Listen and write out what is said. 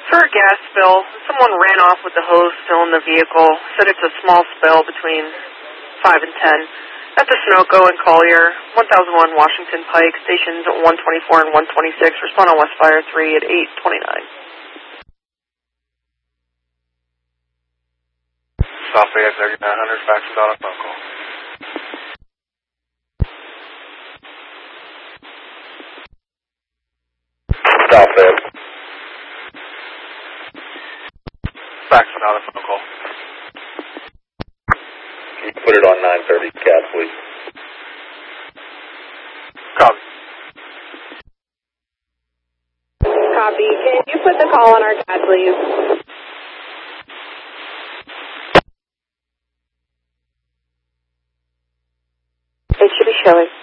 For a gas spill, someone ran off with the hose still in the vehicle. Said it's a small spill between 5 and 10. At the Sunoco and Collier, 1001 Washington Pike, stations 124 and 126. Respond on Westfire 3 at 8:29. South Bay at 3900, faxing on a phone call. South Bay. Faxing on a phone call. Can you put it on 930 CAD, please? Copy. Copy. Can you put the call on our CAD, please? It should be showing.